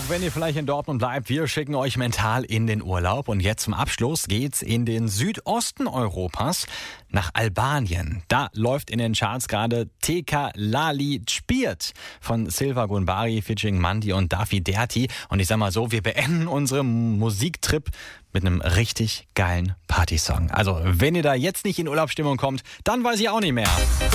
wenn ihr vielleicht in Dortmund bleibt, wir schicken euch mental in den Urlaub. Und jetzt zum Abschluss geht's in den Südosten Europas nach Albanien. Da läuft in den Charts gerade Teka Lali Spirt von Silva Gunbari, featuring Mandi und Daffy Derti. Und ich sag mal so, wir beenden unseren Musiktrip mit einem richtig geilen Partysong. Also, wenn ihr da jetzt nicht in Urlaubsstimmung kommt, dann weiß ich auch nicht mehr.